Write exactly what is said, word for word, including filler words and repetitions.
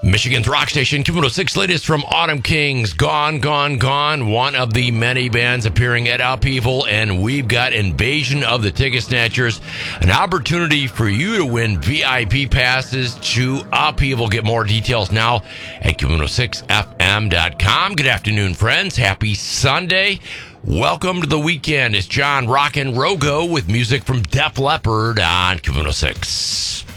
Michigan's rock station, Q one oh six, latest from Autumn Kings, Gone, Gone, Gone, one of the many bands appearing at Upheaval, and we've got Invasion of the Ticket Snatchers, an opportunity for you to win V I P passes to Upheaval. Get more details now at Q one oh six F M dot com. Good afternoon, friends. Happy Sunday. Welcome to the weekend. It's John Rockin' Rogo with music from Def Leppard on Q one oh six.